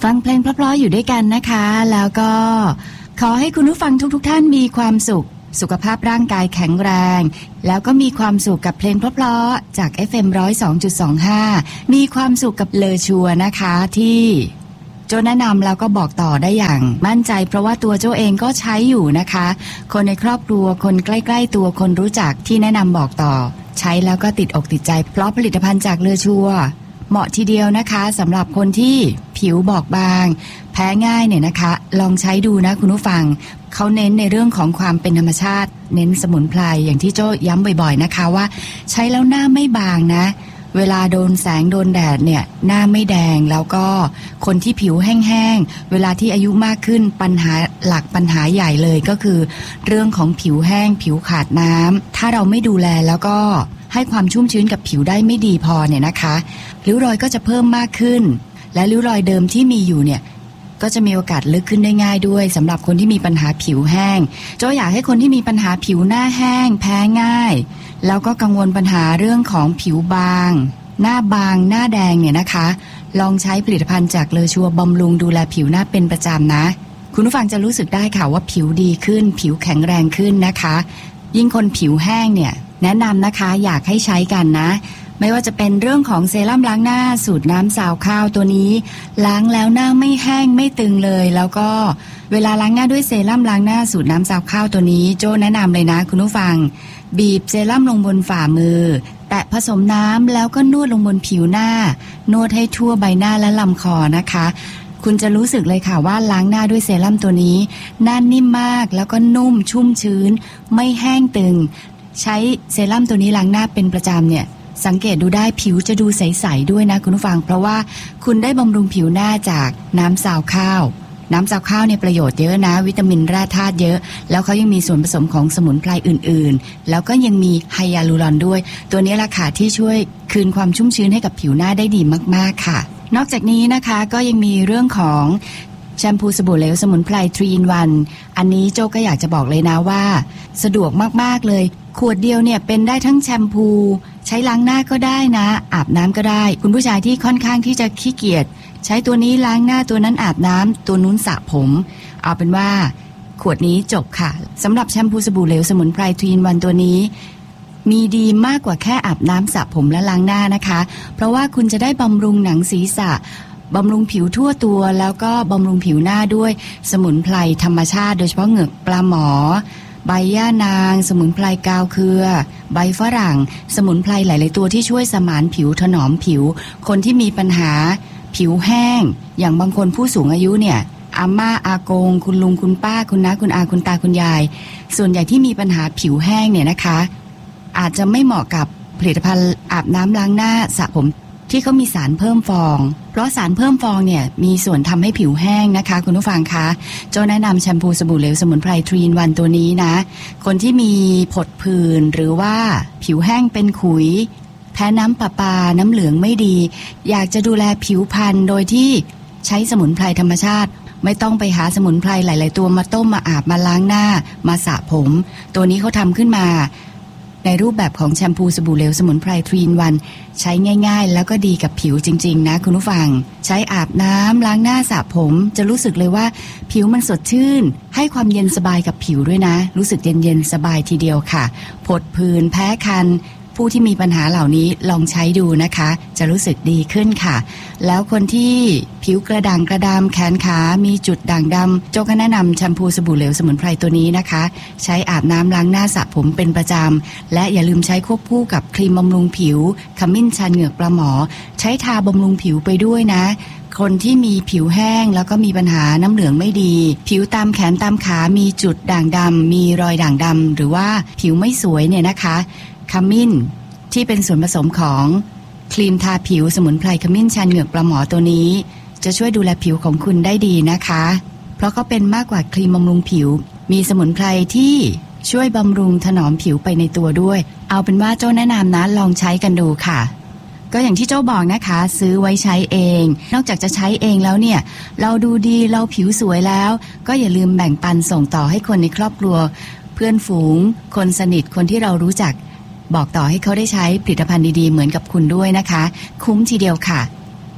ฟังเพลงเพราะๆอยู่ด้วยกันนะคะแล้วก็ขอให้คุณผู้ฟังทุกท่านมีความสุขสุขภาพร่างกายแข็งแรงแล้วก็มีความสุขกับเพลงเพราะๆจาก FM 102.25 มีความสุขกับเลอชัวนะคะที่โจแนะนำแล้วก็บอกต่อได้อย่างมั่นใจเพราะว่าตัวโจเองก็ใช้อยู่นะคะคนในครอบครัวคนใกล้ๆตัวคนรู้จักที่แนะนำบอกต่อใช้แล้วก็ติดอกติดใจเพราะผลิตภัณฑ์จากเลอชัวเหมาะทีเดียวนะคะสำหรับคนที่ผิวบอบบางแพ้ง่ายเนี่ยนะคะลองใช้ดูนะคุณผู้ฟังเขาเน้นในเรื่องของความเป็นธรรมชาติเน้นสมุนไพรอย่างที่โจ้ย้ำบ่อยๆนะคะว่าใช้แล้วหน้าไม่บางนะเวลาโดนแสงโดนแดดเนี่ยหน้าไม่แดงแล้วก็คนที่ผิวแห้งๆเวลาที่อายุมากขึ้นปัญหาหลักปัญหาใหญ่เลยก็คือเรื่องของผิวแห้งผิวขาดน้ำถ้าเราไม่ดูแลแล้วก็ให้ความชุ่มชื้นกับผิวได้ไม่ดีพอเนี่ยนะคะริ้วรอยก็จะเพิ่มมากขึ้นและริ้วรอยเดิมที่มีอยู่เนี่ยก็จะมีโอกาสลึกขึ้นได้ง่ายด้วยสำหรับคนที่มีปัญหาผิวแห้งโจ้อยากให้คนที่มีปัญหาผิวหน้าแห้งแพ้ง่ายแล้วก็กังวลปัญหาเรื่องของผิวบางหน้าบางหน้าแดงเนี่ยนะคะลองใช้ผลิตภัณฑ์จากเลอชัวบำรุงดูแลผิวหน้าเป็นประจำนะคุณผู้ฟังจะรู้สึกได้ค่ะว่าผิวดีขึ้นผิวแข็งแรงขึ้นนะคะยิ่งคนผิวแห้งเนี่ยแนะนำนะคะอยากให้ใช้กันนะไม่ว่าจะเป็นเรื่องของเซรั่มล้างหน้าสูตรน้ำซาวข้าวตัวนี้ล้างแล้วหน้าไม่แห้งไม่ตึงเลยแล้วก็เวลาล้างหน้าด้วยเซรั่มล้างหน้าสูตรน้ำซาวข้าวตัวนี้โจ้แนะนำเลยนะคุณผู้ฟังบีบเซรั่มลงบนฝ่ามือแตะผสมน้ำแล้วก็นวดลงบนผิวหน้านวดให้ทั่วใบหน้าและลำคอนะคะคุณจะรู้สึกเลยค่ะว่าล้างหน้าด้วยเซรั่มตัวนี้หน้านิ่มมากแล้วก็นุ่มชุ่มชื้นไม่แห้งตึงใช้เซรั่มตัวนี้ล้างหน้าเป็นประจำเนี่ยสังเกตดูได้ผิวจะดูใสๆด้วยนะคุณผู้ฟังเพราะว่าคุณได้บำรุงผิวหน้าจากน้ำซาวข้าวน้ำซาวข้าวเนี่ยประโยชน์เยอะนะวิตามินแร่ธาตุเยอะแล้วเขายังมีส่วนผสมของสมุนไพรอื่นๆแล้วก็ยังมีไฮยาลูรอนด้วยตัวนี้ล่ะค่ะที่ช่วยคืนความชุ่มชื้นให้กับผิวหน้าได้ดีมากๆค่ะนอกจากนี้นะคะก็ยังมีเรื่องของแชมพูสบู่เหลวสมุนไพร 3 in 1 อันนี้โจ้ก็อยากจะบอกเลยนะว่าสะดวกมากๆเลยขวดเดียวเนี่ยเป็นได้ทั้งแชมพูใช้ล้างหน้าก็ได้นะอาบน้ำก็ได้คุณผู้ชายที่ค่อนข้างที่จะขี้เกียจใช้ตัวนี้ล้างหน้าตัวนั้นอาบน้ำตัวนู้นสระผมเอาเป็นว่าขวดนี้จบค่ะสำหรับแชมพูสบู่เหลวสมุนไพร 3 in 1 ตัวนี้มีดีมากกว่าแค่อาบน้ำสระผมและล้างหน้านะคะเพราะว่าคุณจะได้บำรุงหนังศีรษะบำรุงผิวทั่วตัวแล้วก็บำรุงผิวหน้าด้วยสมุนไพรธรรมชาติโดยเฉพาะเหงือกปลาหมอใบย่านางสมุนไพรกาวเครือใบฝรั่งสมุนไพรหลายๆตัวที่ช่วยสมานผิวถนอมผิวคนที่มีปัญหาผิวแห้งอย่างบางคนผู้สูงอายุเนี่ยอาม่าอากงคุณลุงคุณป้าคุณน้าคุณอาคุณตาคุณยายส่วนใหญ่ที่มีปัญหาผิวแห้งเนี่ยนะคะอาจจะไม่เหมาะกับผลิตภัณฑ์อาบน้ำล้างหน้าสระผมที่เขามีสารเพิ่มฟองเพราะสารเพิ่มฟองเนี่ยมีส่วนทำให้ผิวแห้งนะคะคุณผู้ฟังคะโจ้แนะนำแชมพูสบู่เหลวสมุนไพร 3 in 1 ตัวนี้นะคนที่มีผดผื่นหรือว่าผิวแห้งเป็นขุยแพ้น้ำประปาน้ำเหลืองไม่ดีอยากจะดูแลผิวพรรณโดยที่ใช้สมุนไพรธรรมชาติไม่ต้องไปหาสมุนไพรหลายๆตัวมาต้มมาอาบมาล้างหน้ามาสระผมตัวนี้เขาทำขึ้นมาในรูปแบบของแชมพูสบู่เหลวสมุนไพร 3 in 1 ใช้ง่ายๆแล้วก็ดีกับผิวจริงๆนะคุณผู้ฟังใช้อาบน้ำล้างหน้าสระผมจะรู้สึกเลยว่าผิวมันสดชื่นให้ความเย็นสบายกับผิวด้วยนะรู้สึกเย็นๆสบายทีเดียวค่ะผดผื่นแพ้คันผู้ที่มีปัญหาเหล่านี้ลองใช้ดูนะคะจะรู้สึกดีขึ้นค่ะแล้วคนที่ผิวกระด่างกระดำแขนขามีจุดด่างดำโจ้ก็แนะนำแชมพูสบู่เหลวสมุนไพรตัวนี้นะคะใช้อาบน้ำล้างหน้าสระผมเป็นประจำและอย่าลืมใช้ควบคู่กับครีมบำรุงผิวขมิ้นชันเหงือกปลาหมอใช้ทาบำรุงผิวไปด้วยนะคนที่มีผิวแห้งแล้วก็มีปัญหาน้ำเหลืองไม่ดีผิวตามแขนตามขามีจุดด่างดำมีรอยด่างดำหรือว่าผิวไม่สวยเนี่ยนะคะขมิ้นที่เป็นส่วนผสมของครีมทาผิวสมุนไพรขมิ้นชันเหงือกปลาหมอตัวนี้จะช่วยดูแลผิวของคุณได้ดีนะคะเพราะเขาเป็นมากกว่าครีมบำรุงผิวมีสมุนไพรที่ช่วยบำรุงถนอมผิวไปในตัวด้วยเอาเป็นว่าโจ้แนะนำนะลองใช้กันดูค่ะก็อย่างที่โจ้บอกนะคะซื้อไว้ใช้เองนอกจากจะใช้เองแล้วเนี่ยเราดูดีเราผิวสวยแล้วก็อย่าลืมแบ่งปันส่งต่อให้คนในครอบครัวเพื่อนฝูงคนสนิทคนที่เรารู้จักบอกต่อให้เขาได้ใช้ผลิตภัณฑ์ดีๆเหมือนกับคุณด้วยนะคะคุ้มทีเดียวค่ะ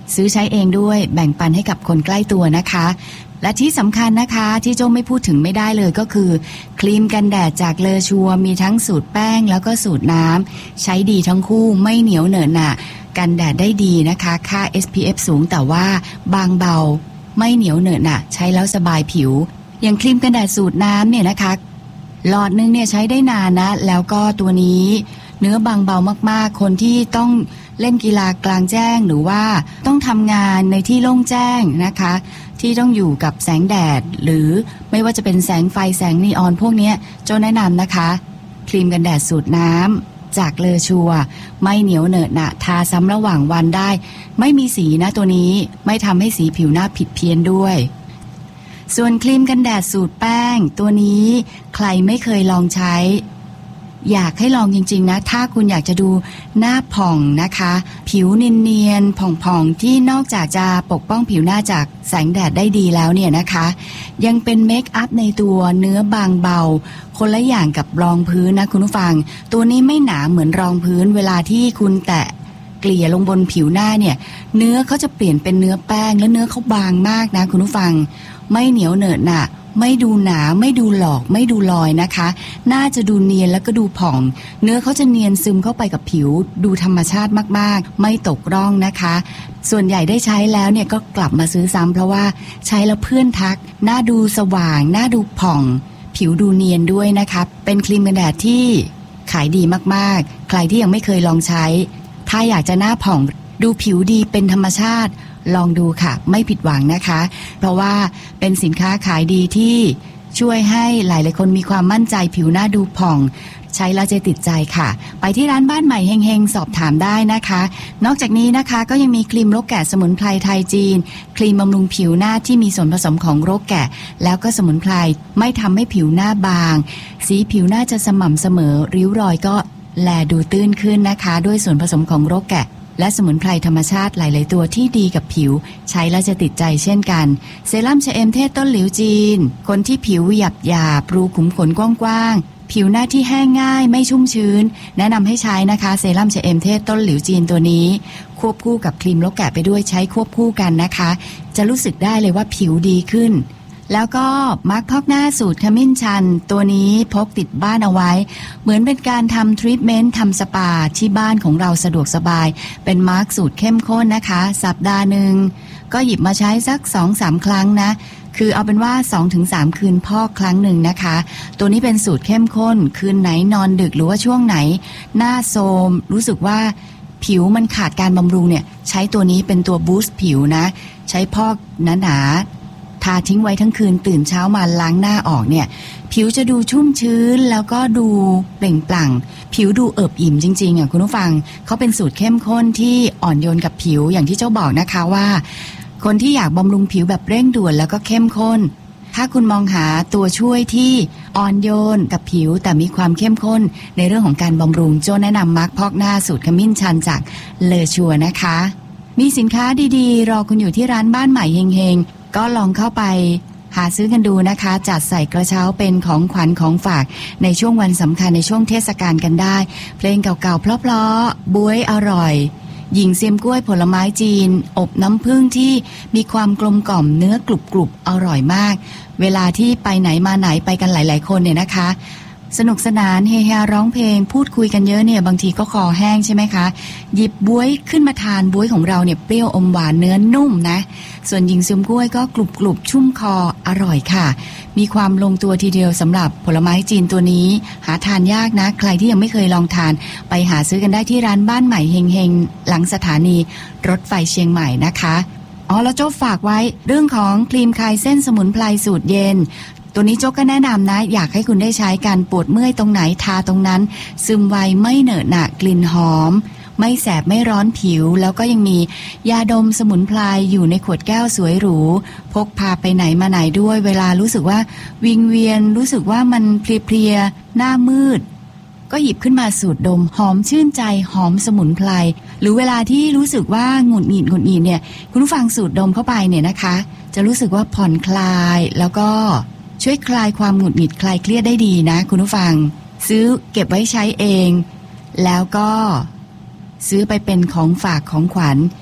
ซื้อใช้เองด้วยแบ่งปันให้กับคนใกล้ตัวนะคะและที่สำคัญนะคะที่โจ้ไม่พูดถึงไม่ได้เลยก็คือครีมกันแดดจากเลอชัวมีทั้งสูตรแป้งแล้วก็สูตรน้ำใช้ดีทั้งคู่ไม่เหนียวเหนอะหนะกันแดดได้ดีนะคะค่า SPF สูงแต่ว่าบางเบาไม่เหนียวเหนอะหนะใช้แล้วสบายผิวอย่างครีมกันแดดสูตรน้ำเนี่ยนะคะหลอดนึงเนี่ยใช้ได้นานนะแล้วก็ตัวนี้เนื้อบางเบามากๆคนที่ต้องเล่นกีฬากลางแจ้งหรือว่าต้องทำงานในที่โล่งแจ้งนะคะที่ต้องอยู่กับแสงแดดหรือไม่ว่าจะเป็นแสงไฟแสงนีออนพวกนี้โจ้แนะนำนะคะครีมกันแดดสูตรน้ำจากเลอชัวไม่เหนียวเหนอะหนะทาซ้ำระหว่างวันได้ไม่มีสีนะตัวนี้ไม่ทำให้สีผิวหน้าผิดเพี้ยนด้วยส่วนครีมกันแดดสูตรแป้งตัวนี้ใครไม่เคยลองใช้อยากให้ลองจริงๆนะถ้าคุณอยากจะดูหน้าผ่องนะคะผิวเนียนๆผ่องๆที่นอกจากจะปกป้องผิวหน้าจากแสงแดดได้ดีแล้วเนี่ยนะคะยังเป็นเมคอัพในตัวเนื้อบางเบาคนละอย่างกับรองพื้นนะคุณผู้ฟังตัวนี้ไม่หนาเหมือนรองพื้นเวลาที่คุณแตะเกลี่ยลงบนผิวหน้าเนี่ยเนื้อเขาจะเปลี่ยนเป็นเนื้อแป้งและเนื้อเขาบางมากนะคุณผู้ฟังไม่เหนียวเหนอะหนะไม่ดูหนาไม่ดูหลอกไม่ดูลอยนะคะน่าจะดูเนียนแล้วก็ดูผ่องเนื้อเขาจะเนียนซึมเข้าไปกับผิวดูธรรมชาติมากๆไม่ตกร่องนะคะส่วนใหญ่ได้ใช้แล้วเนี่ยก็กลับมาซื้อซ้ำเพราะว่าใช้แล้วเพื่อนทักหน้าดูสว่างหน้าดูผ่องผิวดูเนียนด้วยนะคะเป็นครีมกันแดดที่ขายดีมากๆใครที่ยังไม่เคยลองใช้ถ้าอยากจะหน้าผ่องดูผิวดีเป็นธรรมชาติลองดูค่ะไม่ผิดหวังนะคะเพราะว่าเป็นสินค้าขายดีที่ช่วยให้หลายๆคนมีความมั่นใจผิวหน้าดูผ่องใช้แล้วจะติดใจค่ะไปที่ร้านบ้านใหม่เฮงๆสอบถามได้นะคะนอกจากนี้นะคะก็ยังมีครีมรกแกะสมุนไพรไทยจีนครีมบำรุงผิวหน้าที่มีส่วนผสมของรกแกะแล้วก็สมุนไพรไม่ทำให้ผิวหน้าบางสีผิวหน้าจะสม่ำเสมอริ้วรอยก็แลดูตื้นขึ้นนะคะด้วยส่วนผสมของรกแกะและสมุนไพรธรรมชาติหลายๆตัวที่ดีกับผิวใช้แล้วจะติดใจเช่นกันเซรั่มชะเอมเทศต้นหลิวจีนคนที่ผิวหยาบๆรูขุมขนกว้างๆผิวหน้าที่แห้งง่ายไม่ชุ่มชื้นแนะนำให้ใช้นะคะเซรั่มชะเอมเทศต้นหลิวจีนตัวนี้ควบคู่กับครีมรกแกะไปด้วยใช้ควบคู่กันนะคะจะรู้สึกได้เลยว่าผิวดีขึ้นแล้วก็มาร์คพอกหน้าสูตรขมิ้นชันตัวนี้พกติดบ้านเอาไว้เหมือนเป็นการทำทรีทเมนต์ทำสปาที่บ้านของเราสะดวกสบายเป็นมาร์คสูตรเข้มข้นนะคะสัปดาห์หนึ่งก็หยิบมาใช้สัก 2-3 ครั้งนะคือเอาเป็นว่า 2-3 คืนพอกครั้งหนึ่งนะคะตัวนี้เป็นสูตรเข้มข้นคืนไหนนอนดึกหรือว่าช่วงไหนหน้าโทรมรู้สึกว่าผิวมันขาดการบำรุงเนี่ยใช้ตัวนี้เป็นตัวบูสต์ผิวนะใช้พอกหนาทาทิ้งไว้ทั้งคืนตื่นเช้ามาล้างหน้าออกเนี่ยผิวจะดูชุ่มชื้นแล้วก็ดูเปล่งปลั่งผิวดูเอิบอิ่มจริงๆคุณผู้ฟังเขาเป็นสูตรเข้มข้นที่อ่อนโยนกับผิวอย่างที่เจ้าบอกนะคะว่าคนที่อยากบำรุงผิวแบบเร่งด่วนแล้วก็เข้มข้นถ้าคุณมองหาตัวช่วยที่อ่อนโยนกับผิวแต่มีความเข้มข้นในเรื่องของการบำรุงโจ้แนะนำมาร์คพอกหน้าสูตรขมิ้นชันจากเลอชัวนะคะมีสินค้าดีๆรอคุณอยู่ที่ร้านบ้านใหม่เฮงๆก็ลองเข้าไปหาซื้อกันดูนะคะจัดใส่กระเช้าเป็นของขวัญของฝากในช่วงวันสำคัญในช่วงเทศกาลกันได้เพลงเก่าๆเพลาะๆบ๊วยอร่อยหญิงเซียมกล้วยผลไม้จีนอบน้ำผึ้งที่มีความกลมกล่อมเนื้อกรุบๆอร่อยมากเวลาที่ไปไหนมาไหนไปกันหลายๆคนเนี่ยนะคะสนุกสนานเฮฮาร้องเพลงพูดคุยกันเยอะเนี่ยบางทีก็คอแห้งใช่ไหมคะหยิบบ๊วยขึ้นมาทานบ๊วยของเราเนี่ยเปรี้ยวอมหวานเนื้อนุ่มนะส่วนหญิงเซียมกล้วยก็กรุบๆชุ่มคออร่อยค่ะมีความลงตัวทีเดียวสำหรับผลไม้จีนตัวนี้หาทานยากนะใครที่ยังไม่เคยลองทานไปหาซื้อกันได้ที่ร้านบ้านใหม่เฮงๆหลังสถานีรถไฟเชียงใหม่นะคะแล้วโจ้ฝากไว้เรื่องของครีมคลายเส้นสมุนไพรสูตรเย็นตัวนี้โจ๊กก็แนะนำนะอยากให้คุณได้ใช้การปวดเมื่อยตรงไหนทาตรงนั้นซึมไวไม่เหนอะหนะกลิ่นหอมไม่แสบไม่ร้อนผิวแล้วก็ยังมียาดมสมุนไพรอยู่ในขวดแก้วสวยหรูพกพาไปไหนมาไหนด้วยเวลารู้สึกว่าวิงเวียนรู้สึกว่ามันเพลียๆหน้ามืดก็หยิบขึ้นมาสูดดมหอมชื่นใจหอมสมุนไพรหรือเวลาที่รู้สึกว่าหงุดหงิดเนี่ยคุณผู้ฟังสูดดมเข้าไปเนี่ยนะคะจะรู้สึกว่าผ่อนคลายแล้วก็ช่วยคลายความหงุดหงิดคลายเครียดได้ดีนะคุณผู้ฟังซื้อเก็บไว้ใช้เองแล้วก็ซื้อไปเป็นของฝากของขวัญ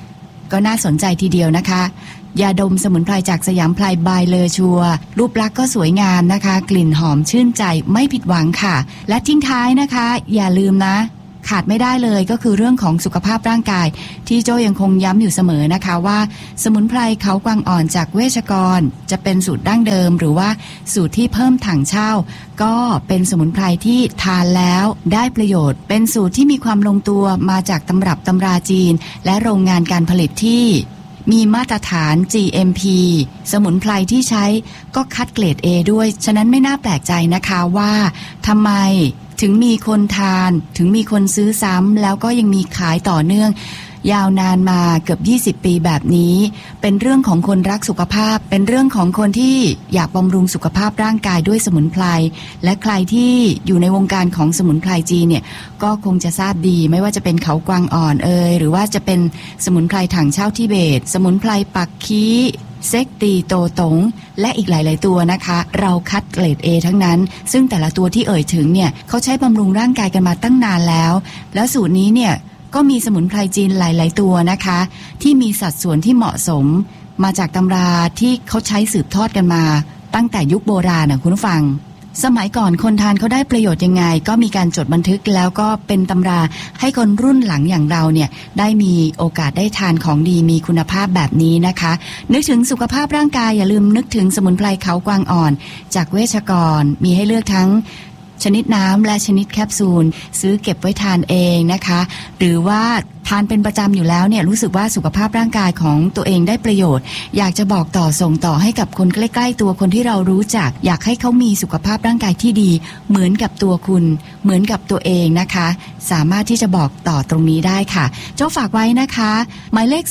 ก็น่าสนใจทีเดียวนะคะยาดมสมุนไพรจากสยามไพรบายเลอชัวรูปลักษณ์ก็สวยงามนะคะกลิ่นหอมชื่นใจไม่ผิดหวังค่ะและทิ้งท้ายนะคะอย่าลืมนะขาดไม่ได้เลยก็คือเรื่องของสุขภาพร่างกายที่โจยังคงย้ำอยู่เสมอนะคะว่าสมุนไพรเขากวางอ่อนจากเวชกรจะเป็นสูตรดั้งเดิมหรือว่าสูตรที่เพิ่มถังเช่าก็เป็นสมุนไพรที่ทานแล้วได้ประโยชน์เป็นสูตรที่มีความลงตัวมาจากตำรับตำราจีนและโรงงานการผลิตที่มีมาตรฐาน GMP สมุนไพรที่ใช้ก็คัดเกรด A ด้วยฉะนั้นไม่น่าแปลกใจนะคะว่าทำไมถึงมีคนทานถึงมีคนซื้อซ้ำแล้วก็ยังมีขายต่อเนื่องยาวนานมาเกือบ20 ปีแบบนี้เป็นเรื่องของคนรักสุขภาพเป็นเรื่องของคนที่อยากบำรุงสุขภาพร่างกายด้วยสมุนไพรและใครที่อยู่ในวงการของสมุนไพรจีนเนี่ยก็คงจะทราบดีไม่ว่าจะเป็นเขากวางอ่อนหรือว่าจะเป็นสมุนไพรถังเช่าทิเบตสมุนไพรปักคีเซ็กตีโตตงและอีกหลายๆตัวนะคะเราคัดเกรด A ทั้งนั้นซึ่งแต่ละตัวที่เอ่ยถึงเนี่ยเขาใช้บำรุงร่างกายกันมาตั้งนานแล้วสูตรนี้เนี่ยก็มีสมุนไพรจีนหลายๆตัวนะคะที่มีสัดส่วนที่เหมาะสมมาจากตำราที่เขาใช้สืบทอดกันมาตั้งแต่ยุคโบราณนะคุณผู้ฟังสมัยก่อนคนทานเขาได้ประโยชน์ยังไงก็มีการจดบันทึกแล้วก็เป็นตำราให้คนรุ่นหลังอย่างเราเนี่ยได้มีโอกาสได้ทานของดีมีคุณภาพแบบนี้นะคะนึกถึงสุขภาพร่างกายอย่าลืมนึกถึงสมุนไพรเขากวางอ่อนจากเวชกรมีให้เลือกทั้งชนิดน้ำและชนิดแคปซูลซื้อเก็บไว้ทานเองนะคะหรือว่าทานเป็นประจำอยู่แล้วเนี่ยรู้สึกว่าสุขภาพร่างกายของตัวเองได้ประโยชน์อยากจะบอกต่อส่งต่อให้กับคนใกล้ๆตัวคนที่เรารู้จักอยากให้เขามีสุขภาพร่างกายที่ดีเหมือนกับตัวคุณเหมือนกับตัวเองนะคะสามารถที่จะบอกต่อตรงนี้ได้ค่ะเจ้าฝากไว้นะคะหมายเลข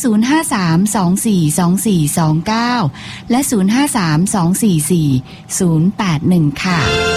0532424429และ0532440081ค่ะ